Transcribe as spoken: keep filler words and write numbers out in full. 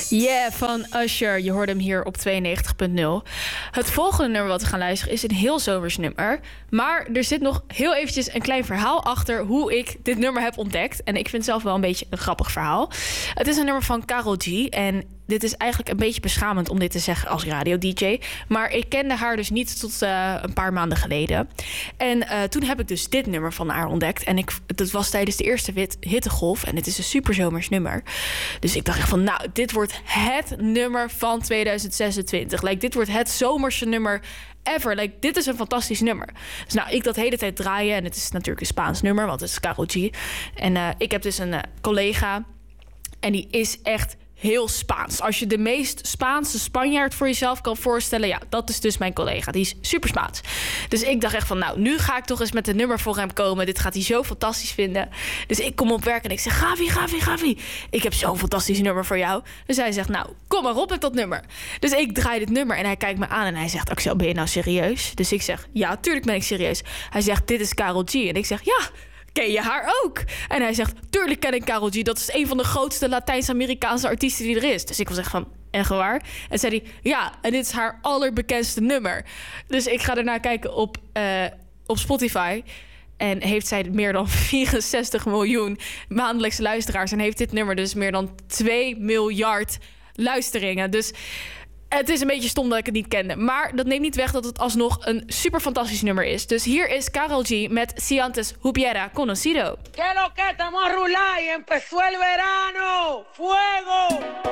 Yeah, van Usher. Je hoorde hem hier op tweeënnegentig punt nul. Het volgende nummer wat we gaan luisteren is een heel zomers nummer. Maar er zit nog heel eventjes een klein verhaal achter hoe ik dit nummer heb ontdekt. En ik vind het zelf wel een beetje een grappig verhaal. Het is een nummer van Karol G. En dit is eigenlijk een beetje beschamend om dit te zeggen als radio-D J. Maar ik kende haar dus niet tot uh, een paar maanden geleden. En uh, toen heb ik dus dit nummer van haar ontdekt. En ik, dat was tijdens de eerste wit hittegolf. En het is een superzomers nummer. Dus ik dacht echt van, nou, dit wordt het nummer van tweeduizend zesentwintig. Like, dit wordt het zomerse nummer ever. Like, dit is een fantastisch nummer. Dus nou, ik dat de hele tijd draaien. En het is natuurlijk een Spaans nummer, want het is Karol G. En uh, ik heb dus een uh, collega. En die is echt heel Spaans. Als je de meest Spaanse Spanjaard voor jezelf kan voorstellen, ja, dat is dus mijn collega. Die is super Spaans. Dus ik dacht echt van, nou, nu ga ik toch eens met een nummer voor hem komen. Dit gaat hij zo fantastisch vinden. Dus ik kom op werk en ik zeg, Gavi, Gavi, Gavi, ik heb zo'n fantastisch nummer voor jou. Dus hij zegt, nou, kom maar op met dat nummer. Dus ik draai dit nummer en hij kijkt me aan en hij zegt, Axel, ben je nou serieus? Dus ik zeg, ja, tuurlijk ben ik serieus. Hij zegt, dit is Karol G. En ik zeg, ja, ken je haar ook? En hij zegt, tuurlijk ken ik Karol G. Dat is een van de grootste Latijns-Amerikaanse artiesten die er is. Dus ik was echt van, echt waar? En zei hij, ja, en dit is haar allerbekendste nummer. Dus ik ga ernaar kijken op, uh, op Spotify. En heeft zij meer dan vierenzestig miljoen maandelijkse luisteraars. En heeft dit nummer dus meer dan twee miljard luisteringen. Dus het is een beetje stom dat ik het niet kende. Maar dat neemt niet weg dat het alsnog een super fantastisch nummer is. Dus hier is Karol G met Si Antes Hubiera Conocido. Que lo que estamos a rular y empezó el verano. Fuego!